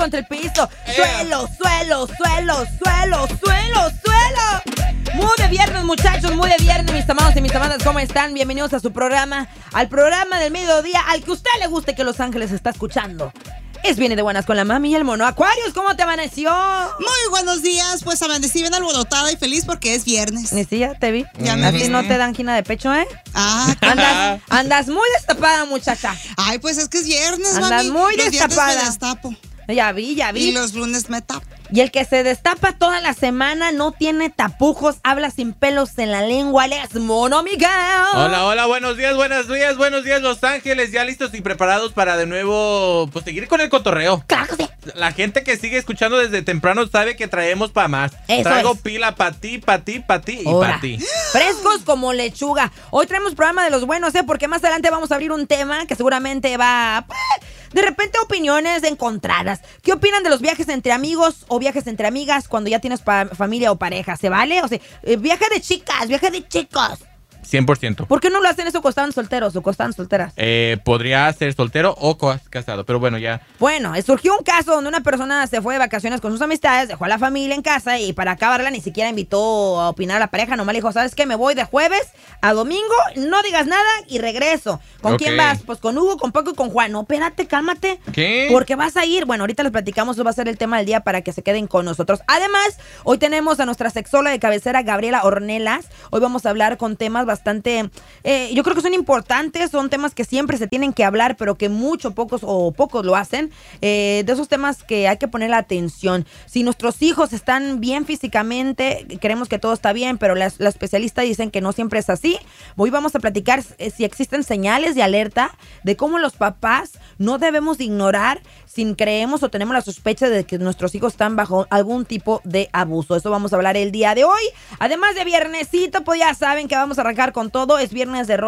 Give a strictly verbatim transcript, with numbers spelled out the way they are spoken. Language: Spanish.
contra el piso. Suelo, suelo, suelo, suelo, suelo, suelo. Muy de viernes, muchachos, muy de viernes, mis amados y mis amadas, ¿cómo están? Bienvenidos a su programa, al programa del mediodía, al que a usted le guste que Los Ángeles está escuchando. Es Viene de Buenas con la Mami y el Mono. Aquarius, ¿cómo te amaneció? Muy buenos días, pues amanecí bien alborotada y feliz porque es viernes. Sí, ya te vi. Ya me Así viste. no te dan angina de pecho, ¿eh? Ah, Andas, andas muy destapada, muchacha. ay, pues es que es viernes, Andas mami. muy Los destapada. viernes me destapo. Ya vi, ya vi. Y los lunes me tapo. Y el que se destapa toda la semana no tiene tapujos, habla sin pelos en la lengua, él es Mono Miguel. Hola, hola, buenos días, buenos días, buenos días, Los Ángeles, ya listos y preparados para de nuevo, pues seguir con el cotorreo. Claro que sí. La gente que sigue escuchando desde temprano sabe que traemos pa' más. Eso Traigo es. pila pa' ti, pa' ti, pa' ti y Ahora, pa' ti. frescos como lechuga. Hoy traemos programa de los buenos, ¿eh? Porque más adelante vamos a abrir un tema que seguramente va... pues, de repente opiniones encontradas. ¿Qué opinan de los viajes entre amigos o viajes entre amigas cuando ya tienes pa- familia o pareja? ¿Se vale? O sea, eh, viaje de chicas, viaje de chicos. cien por ciento. ¿Por qué no lo hacen eso cuando estaban solteros o cuando estaban solteras? Eh, podría ser soltero o co- casado, pero bueno, ya. Bueno, eh, surgió un caso donde una persona se fue de vacaciones con sus amistades, dejó a la familia en casa y para acabarla ni siquiera invitó a opinar a la pareja, nomás le dijo, ¿sabes qué? Me voy de jueves a domingo, no digas nada y regreso. ¿Con Ok. quién vas? Pues con Hugo, con Paco y con Juan. No, espérate, cálmate. ¿Qué? Porque vas a ir. Bueno, ahorita les platicamos, eso va a ser el tema del día para que se queden con nosotros. Además, hoy tenemos a nuestra sexóloga de cabecera, Gabriela Ornelas. Hoy vamos a hablar con temas bastante... Eh, yo creo que son importantes, son temas que siempre se tienen que hablar, pero que mucho pocos o pocos lo hacen. Eh, de esos temas que hay que poner la atención. Si nuestros hijos están bien físicamente, creemos que todo está bien, pero las, las especialistas dicen que no siempre es así. Hoy vamos a platicar eh, si existen señales de alerta de cómo los papás no debemos ignorar si creemos o tenemos la sospecha de que nuestros hijos están bajo algún tipo de abuso. Eso vamos a hablar el día de hoy. Además de viernesito, pues ya saben que vamos a arrancar con todo. Es viernes de rol.